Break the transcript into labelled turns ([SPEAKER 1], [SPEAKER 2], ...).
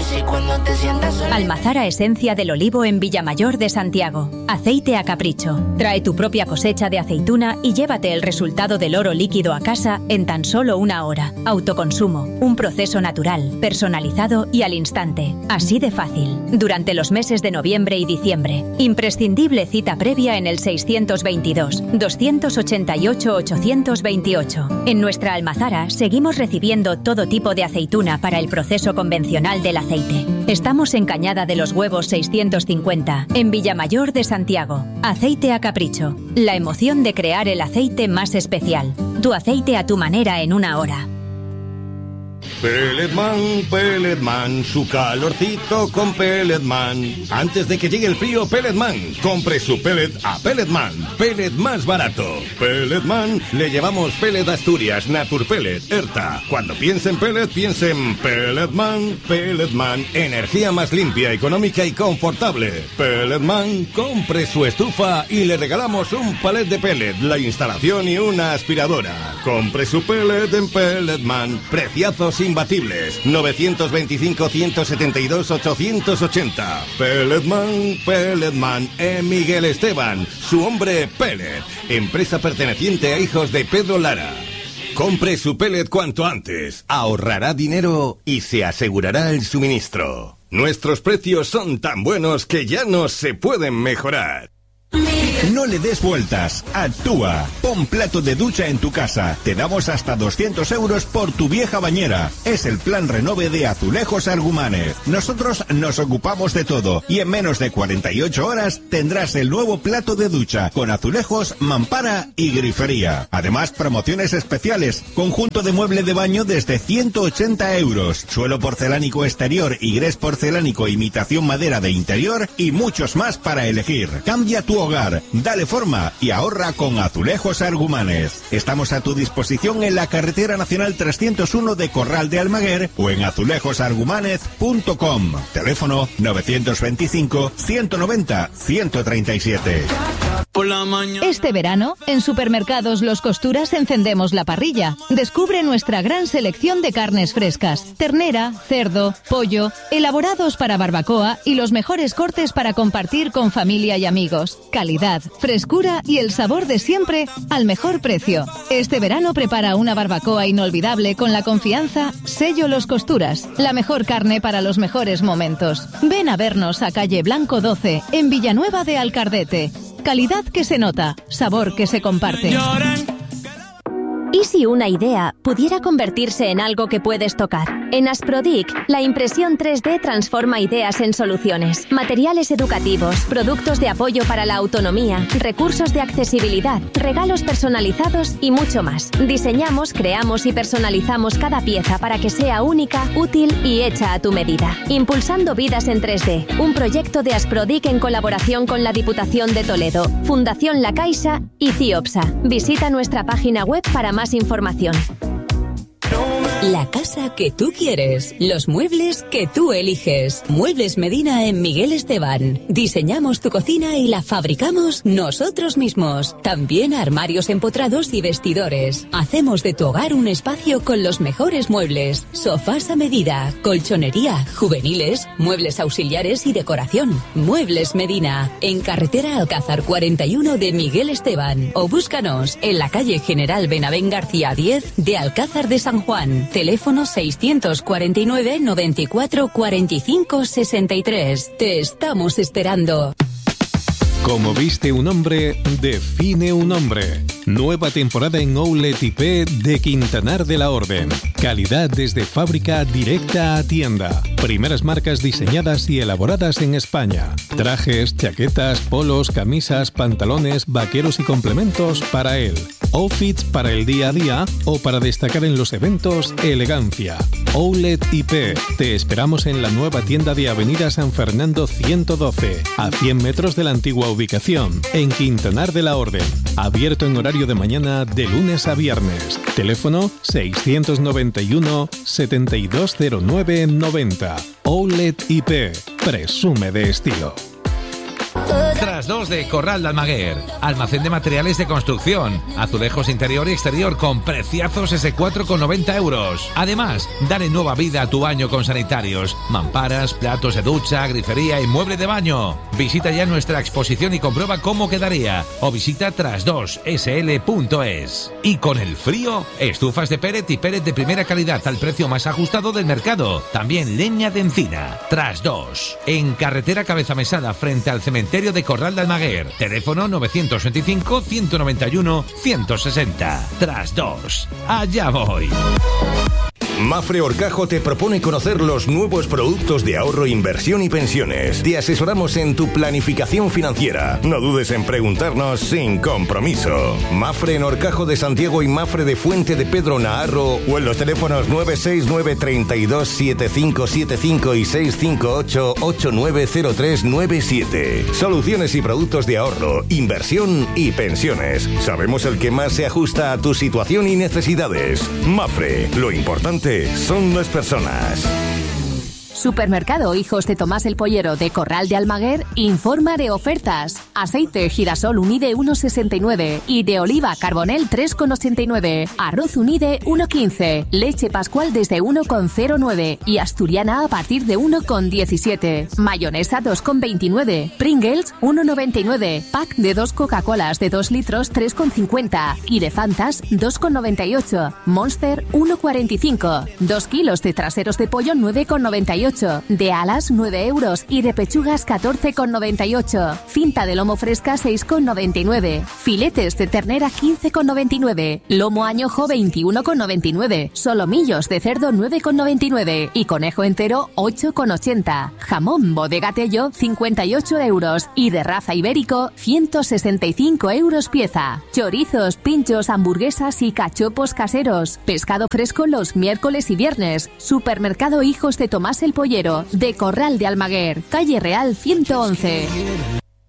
[SPEAKER 1] así cuando te sientas sola.
[SPEAKER 2] Almazara Esencia del Olivo en Villamayor de Santiago. Aceite a capricho. Trae tu propia cosecha de aceituna y llévate el resultado del oro líquido a casa en tan solo 1 hora. Autoconsumo. Un proceso natural, personalizado y al instante. Así de fácil. Durante los meses de noviembre y diciembre. Imprescindible cita previa en el 622-288-828. En nuestra almazara seguimos recibiendo todo tipo de aceituna para el proceso convencional del aceite. Estamos en Cañada de los Huevos 650, en Villamayor de Santiago. Aceite a capricho. La emoción de crear el aceite más especial. Tu aceite a tu manera en 1 hora.
[SPEAKER 3] Pelletman, su calorcito con Pelletman. Antes de que llegue el frío, Pelletman. Compre su pellet a Pelletman. Pellet más barato. Pelletman, le llevamos pellet Asturias, Naturpellet, Erta. Cuando piense en pellet, piense en Pelletman. Pelletman, energía más limpia, económica y confortable. Pelletman, compre su estufa y le regalamos un palet de pellet, la instalación y una aspiradora. Compre su pellet en Pelletman. Preciazos imbatibles. 925-172-880. Pelletman, Miguel Esteban, su hombre Pellet. Empresa perteneciente a hijos de Pedro Lara. Compre su pellet cuanto antes. Ahorrará dinero y se asegurará el suministro. Nuestros precios son tan buenos que ya no se pueden mejorar.
[SPEAKER 4] No le des vueltas, actúa. Pon plato de ducha en tu casa. Te damos hasta 200 euros por tu vieja bañera. Es el plan renove de Azulejos Argumanes. Nosotros nos ocupamos de todo y en menos de 48 horas tendrás el nuevo plato de ducha con azulejos, mampara y grifería. Además, promociones especiales. Conjunto de mueble de baño desde 180 euros. Suelo porcelánico exterior y grés porcelánico imitación madera de interior y muchos más para elegir. Cambia tu hogar. Dale forma y ahorra con Azulejos Argumanes. Estamos a tu disposición en la carretera nacional 301 de Corral de Almaguer o en azulejosargumanez.com. Teléfono 925-190-137.
[SPEAKER 5] Este verano, en Supermercados Los Costuras encendemos la parrilla. Descubre nuestra gran selección de carnes frescas, ternera, cerdo, pollo, elaborados para barbacoa y los mejores cortes para compartir con familia y amigos. Calidad, frescura y el sabor de siempre al mejor precio. Este verano prepara una barbacoa inolvidable con la confianza Sello Los Costuras, la mejor carne para los mejores momentos. Ven a vernos a calle Blanco 12, en Villanueva de Alcardete. Calidad que se nota, sabor que se comparte.
[SPEAKER 6] ¿Y si una idea pudiera convertirse en algo que puedes tocar? En Asprodic, la impresión 3D transforma ideas en soluciones. Materiales educativos, productos de apoyo para la autonomía, recursos de accesibilidad, regalos personalizados y mucho más. Diseñamos, creamos y personalizamos cada pieza para que sea única, útil y hecha a tu medida. Impulsando vidas en 3D, un proyecto de Asprodic en colaboración con la Diputación de Toledo, Fundación La Caixa y CIOPSA. Visita nuestra página web para más información.
[SPEAKER 7] La casa que tú quieres, los muebles que tú eliges. Muebles Medina en Miguel Esteban. Diseñamos tu cocina y la fabricamos nosotros mismos. También armarios empotrados y vestidores. Hacemos de tu hogar un espacio con los mejores muebles. Sofás a medida, colchonería, juveniles, muebles auxiliares y decoración. Muebles Medina, en carretera Alcázar 41 de Miguel Esteban. O búscanos en la calle General Benavén García 10 de Alcázar de San Juan. Teléfono 649 94 45 63. Te estamos esperando.
[SPEAKER 8] Como viste un hombre, define un hombre. Nueva temporada en Outlet IP de Quintanar de la Orden. Calidad desde fábrica directa a tienda. Primeras marcas diseñadas y elaboradas en España. Trajes, chaquetas, polos, camisas, pantalones, vaqueros y complementos para él. Outfits para el día a día o para destacar en los eventos, elegancia. Outlet IP. Te esperamos en la nueva tienda de Avenida San Fernando 112, a 100 metros de la antigua ubicación, en Quintanar de la Orden. Abierto en horario de mañana de lunes a viernes. Teléfono 691 720990. Outlet IP. Presume de estilo.
[SPEAKER 1] Tras 2 de Corral de Almaguer. Almacén de materiales de construcción, azulejos interior y exterior con preciazos S4 con 90 euros. Además, dale nueva vida a tu baño con sanitarios, mamparas, platos de ducha, grifería y mueble de baño. Visita ya nuestra exposición y comprueba cómo quedaría. O visita tras2sl.es. Y con el frío, estufas de pellet y pellet de primera calidad al precio más ajustado del mercado. También leña de encina. Tras 2. En carretera Cabeza Mesada frente al cementerio de Corral de Almaguer. Teléfono 925 191 160. Tras 2. Allá voy.
[SPEAKER 3] Mapfre Horcajo te propone conocer los nuevos productos de ahorro, inversión y pensiones. Te asesoramos en tu planificación financiera. No dudes en preguntarnos sin compromiso. Mapfre en Horcajo de Santiago y Mapfre de Fuente de Pedro Naharro o en los teléfonos 969 32 7575 y 658 890397. Soluciones y productos de ahorro, inversión y pensiones. Sabemos el que más se ajusta a tu situación y necesidades. Mapfre, lo importante son las personas.
[SPEAKER 6] Supermercado Hijos de Tomás el Pollero de Corral de Almaguer informa de ofertas. Aceite girasol Unide 1,69 y de oliva Carbonel 3,89. Arroz Unide 1,15. Leche Pascual desde 1,09 y asturiana a partir de 1,17. Mayonesa 2,29. Pringles 1,99. Pack de 2 Coca-Colas de 2 litros 3,50 y de Fantas 2,98. Monster 1,45. 2 kilos de traseros de pollo 9,98. De alas 9 euros y de pechugas 14,98. Cinta de lomo fresca 6,99. Filetes de ternera 15,99. Lomo añojo 21,99. Solomillos de cerdo 9,99 y conejo entero 8,80. Jamón Bodega Tello 58 euros y de raza ibérico 165 euros pieza. Chorizos, pinchos, hamburguesas y cachopos caseros. Pescado fresco los miércoles y viernes. Supermercado Hijos de Tomás el Pollero de Corral de Almaguer, calle Real 111.